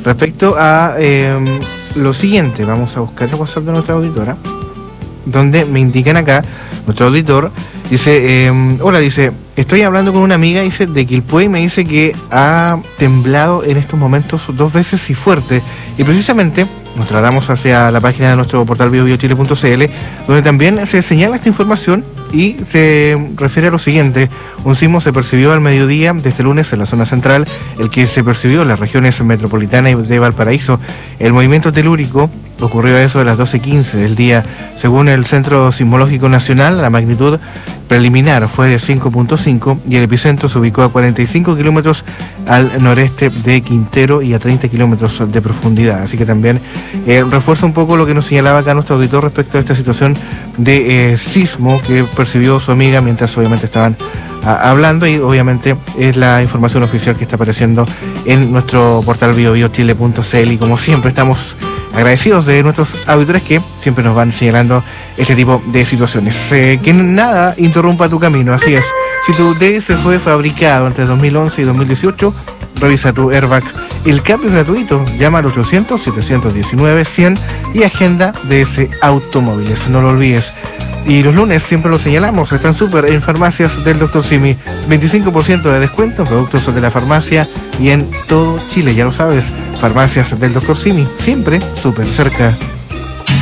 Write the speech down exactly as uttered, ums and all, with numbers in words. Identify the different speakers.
Speaker 1: respecto a eh, lo siguiente. Vamos a buscar el WhatsApp de nuestra auditora, donde me indican acá, nuestro auditor, dice, eh, hola, dice, estoy hablando con una amiga, dice, de Quilpué, y me dice que ha temblado en estos momentos dos veces y fuerte, y precisamente nos trasladamos hacia la página de nuestro portal bio bio chile punto c l, donde también se señala esta información y se refiere a lo siguiente: un sismo se percibió al mediodía de este lunes en la zona central, el que se percibió en las regiones metropolitana y de Valparaíso. El movimiento telúrico ocurrió a eso de las doce quince del día. Según el Centro Sismológico Nacional, la magnitud preliminar fue de cinco punto cinco y el epicentro se ubicó a cuarenta y cinco kilómetros al noreste de Quintero y a treinta kilómetros de profundidad. Así que también eh, refuerza un poco lo que nos señalaba acá nuestro auditor respecto a esta situación de eh, sismo que percibió su amiga mientras obviamente estaban a, hablando, y obviamente es la información oficial que está apareciendo en nuestro portal bio bio chile punto c l, y como siempre estamos agradecidos de nuestros auditores que siempre nos van señalando este tipo de situaciones. Eh, que nada interrumpa tu camino, así es. Si tu D S fue fabricado entre dos mil once y dos mil dieciocho, revisa tu airbag. El cambio es gratuito. Llama al ochocientos, setecientos diecinueve, cien y agenda D S Automóviles. No lo olvides. Y los lunes siempre lo señalamos, están súper en farmacias del doctor Simi. veinticinco por ciento de descuento en productos de la farmacia y en todo Chile, ya lo sabes. Farmacias del doctor Simi, siempre súper cerca.